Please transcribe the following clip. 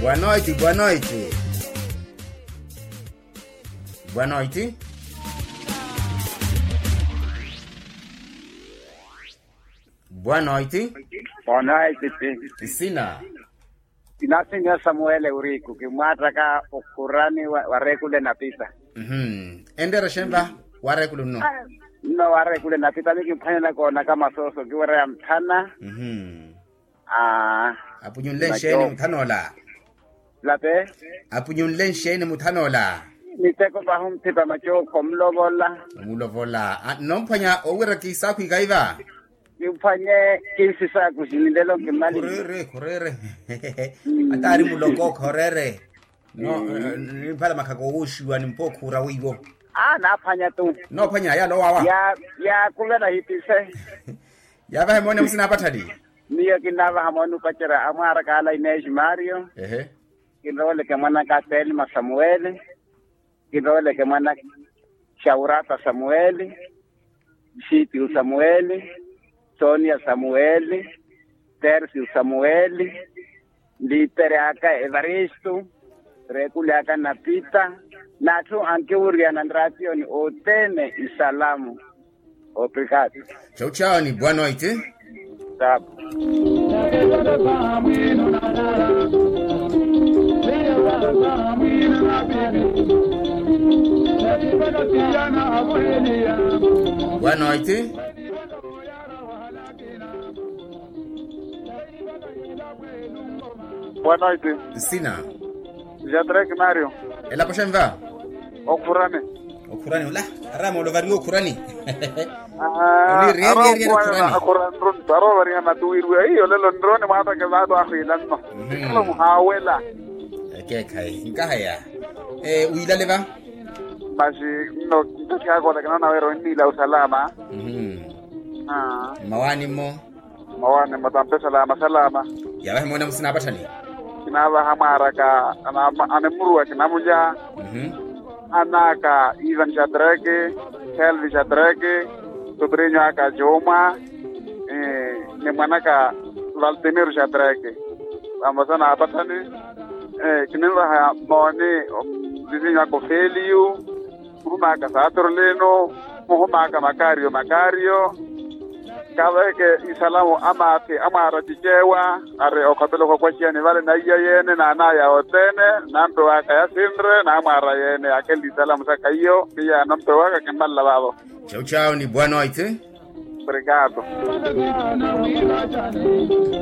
Boa noite, boa noite. Boa noite. Boa noite. Boa noite. Sina. Inasinga Samuel Eurico, kimwata ka ukurani warekule napita. Endera shemba warekule no. No warekule napita nikimphanya kona kama soso kiwara ya mthana. Apunyunlen sheni muthanola. Lape? Apunyunlen sheni muthanola. Niteko bahumtipa macho komlovola. Mulovola. Nomphanya owera kisa kwigaiva. Kimphanye kisisa kusinindelo kimali. Korere. Atari muloko korere. No, nipala makako ushwa nimpokura wigo. Naphanya tu. No phanya ya lo wawa. Ya kulena hitise. Ya ba mone musina pathali. Niyo kinava hamonu pachera amara kala Inez Mario. Kinole ke mwana ka Telma Samuel. Kinole ke mwana Shaurata Samuel. Shiti Samuel. Sonia Samuel. Tercio Samuel. Litere aka Evaristo. Rekule aka Napita. Natu anke uriana ndrazioni otene isalamu. Obrigado. Ciao ni boa noite. Sabe. Boa noite. Boa noite. Sina. Jadrek Mario. Ela pashenva. Okurane. Okurani la. Ramo lo vario okurani. Kurani. Kurani ron taro varia na tuiru ai ole londrone mata ke lado akhilan no. Kilo muhawela. Kai. Nkahaya. Uila leva. Basi no kitaka kwa kana wero ni la usalama. Mawani mo. Mawani matampe salama. Ya ba mona musina batali. Kinava hamara ka anemurua kinamuja. Anaka Ivan Shadrake, Kelvi Shadrake, sobrinho aka Joma, ne manaka Valdemir Shadrake. Amazona abatani, kineva mone vizinho aka Felio, uma aka Saturlino, uma aka Macario. Kawa ke isalamu amara tijewa are okabelo kwa chiani vale na yene na ya otene na ndo aka ya sindre na amara yene akeli salamu saka hiyo pia na mto waka kimalla babo. Ciao ni boa noite. Obrigado.